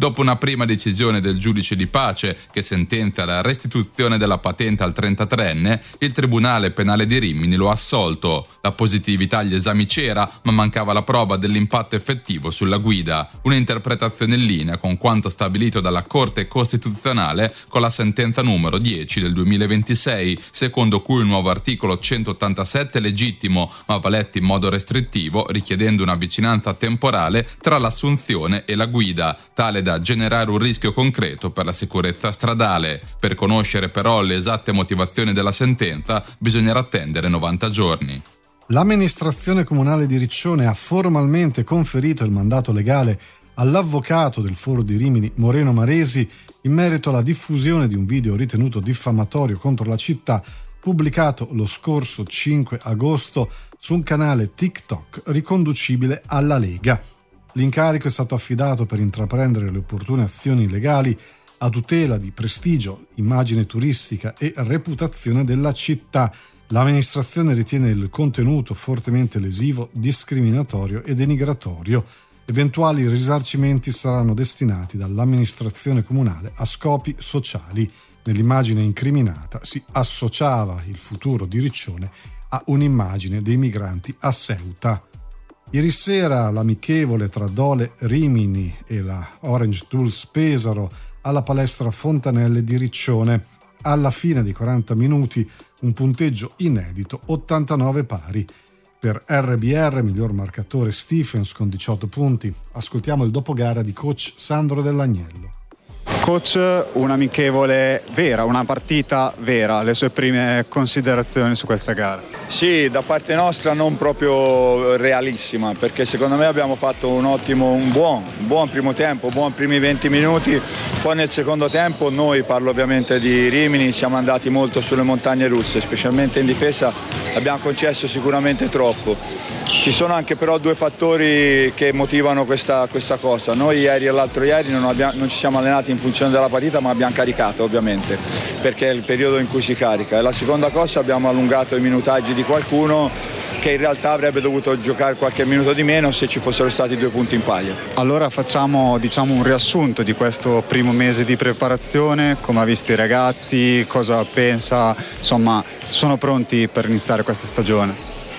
Dopo una prima decisione del giudice di pace che sentenzia la restituzione della patente al 33enne, il Tribunale Penale di Rimini lo ha assolto. La positività agli esami c'era, ma mancava la prova dell'impatto effettivo sulla guida. Un'interpretazione in linea con quanto stabilito dalla Corte Costituzionale con la sentenza numero 10 del 2026, secondo cui il nuovo articolo 187 è legittimo, ma va letto in modo restrittivo, richiedendo una vicinanza temporale tra l'assunzione e la guida, tale da generare un rischio concreto per la sicurezza stradale. Per conoscere però le esatte motivazioni della sentenza bisognerà attendere 90 giorni. L'amministrazione comunale di Riccione ha formalmente conferito il mandato legale all'avvocato del Foro di Rimini Moreno Maresi in merito alla diffusione di un video ritenuto diffamatorio contro la città pubblicato lo scorso 5 agosto su un canale TikTok riconducibile alla Lega. L'incarico è stato affidato per intraprendere le opportune azioni legali a tutela di prestigio, immagine turistica e reputazione della città. L'amministrazione ritiene il contenuto fortemente lesivo, discriminatorio e denigratorio. Eventuali risarcimenti saranno destinati dall'amministrazione comunale a scopi sociali. Nell'immagine incriminata si associava il futuro di Riccione a un'immagine dei migranti a Ceuta. Ieri sera l'amichevole tra Dole Rimini e la Orange Tools Pesaro alla palestra Fontanelle di Riccione. Alla fine dei 40 minuti un punteggio inedito, 89 pari. Per RBR miglior marcatore Stephens con 18 punti. Ascoltiamo il dopogara di coach Sandro Dell'Agnello. Coach, un'amichevole vera, una partita vera, le sue prime considerazioni su questa gara? Sì, da parte nostra non proprio realissima, perché secondo me abbiamo fatto un buon primo tempo, buon primi 20 minuti, poi nel secondo tempo noi, parlo ovviamente di Rimini, siamo andati molto sulle montagne russe, specialmente in difesa abbiamo concesso sicuramente troppo. Ci sono anche però due fattori che motivano questa cosa. Noi ieri e l'altro ieri non ci siamo allenati in funzione della partita, ma abbiamo caricato ovviamente, perché è il periodo in cui si carica. E la seconda cosa, abbiamo allungato i minutaggi di qualcuno che in realtà avrebbe dovuto giocare qualche minuto di meno se ci fossero stati 2 punti in palio. Allora facciamo un riassunto di questo primo mese di preparazione, come ha visto i ragazzi, cosa pensa, insomma, sono pronti per iniziare questa stagione?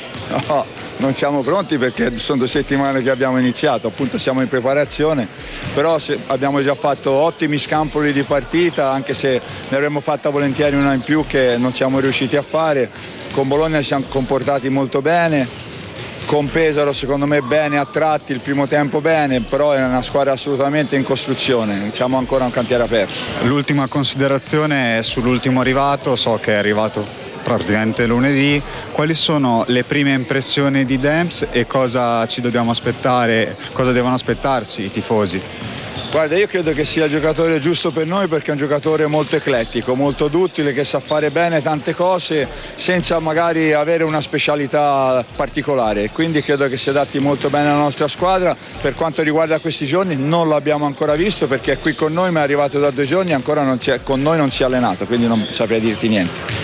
No, non siamo pronti perché sono 2 settimane che abbiamo iniziato, appunto siamo in preparazione, però abbiamo già fatto ottimi scampoli di partita, anche se ne avremmo fatta volentieri una in più che non siamo riusciti a fare. Con Bologna ci siamo comportati molto bene, con Pesaro secondo me bene a tratti, il primo tempo bene, però è una squadra assolutamente in costruzione, siamo ancora un cantiere aperto. L'ultima considerazione è sull'ultimo arrivato, so che è arrivato praticamente lunedì. Quali sono le prime impressioni di Demps e cosa ci dobbiamo aspettare, cosa devono aspettarsi i tifosi? Guarda, io credo che sia il giocatore giusto per noi perché è un giocatore molto eclettico, molto duttile, che sa fare bene tante cose senza magari avere una specialità particolare, quindi credo che si adatti molto bene alla nostra squadra. Per quanto riguarda questi giorni non l'abbiamo ancora visto perché è qui con noi, ma è arrivato da 2 giorni e ancora con noi non si è allenato, quindi non saprei dirti niente.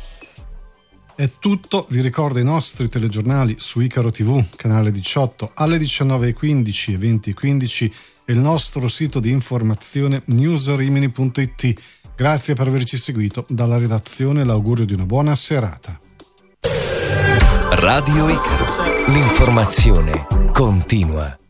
È tutto, vi ricordo i nostri telegiornali su Icaro TV, canale 18 alle 19:15 e 20:15 e il nostro sito di informazione newsrimini.it. Grazie per averci seguito, dalla redazione l'augurio di una buona serata. Radio Icaro, l'informazione continua.